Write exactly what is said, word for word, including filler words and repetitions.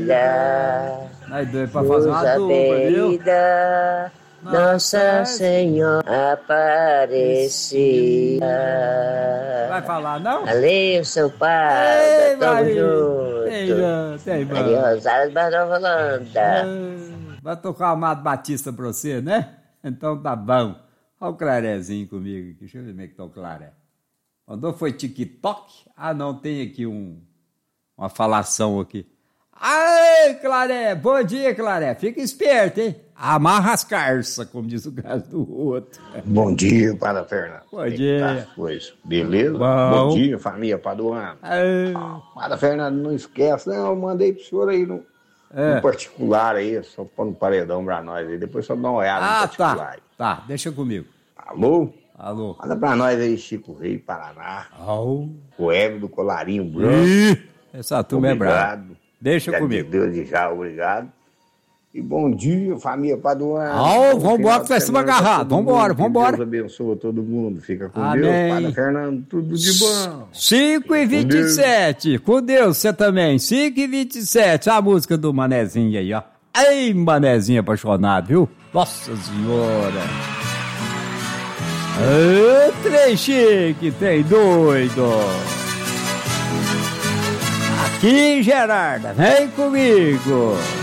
vida. Nós dois pra fazer uma dupla, viu? Vida, Nossa Senhora Aparecida. Vai falar, não? Valeu, seu pai. Tamo junto. Tem, tem, mano. Maria Rosário Barão Rolanda. Vai tocar o Amado Batista pra você, né? Então tá bom. Olha o Clarezinho comigo aqui. Deixa eu ver como é que tá o Claré. Mandou foi TikTok? Ah, não, tem aqui um, uma falação aqui. Ai, Claré, bom dia, Claré. Fica esperto, hein? Amarra as carças, como diz o caso do outro. Bom dia, Padre Fernando. Bom dia. Pois, beleza? Bom. Bom dia, família Paduano. Ai. Padre Fernando, não esquece, não, eu mandei pro senhor aí no, É. no particular aí, só pôr no paredão pra nós aí, depois só dá uma olhada Ah, no particular tá. aí. Tá, deixa comigo. Alô? Alô. Manda pra nós aí, Chico Rei, Paraná. Oh. O Hélio do Colarinho Branco. Ih, essa turma é brava. Obrigado. Deixa Já comigo. de Deus de já, obrigado. E bom dia, família Paduano. Ó, Bom vambora final que de nós estamos semana pra agarrados. todo Vambora, mundo. Que vambora. Deus abençoe todo mundo. Fica com Amém. Deus. Padre Fernando, tudo de bom. cinco e vinte e sete. Com Deus, você também. cinco e vinte e sete. A música do Manezinho aí, ó. Ei, Manezinho apaixonado, viu? Nossa Senhora. Ô, trem chique, tem doido. Aqui, Gerarda, vem comigo.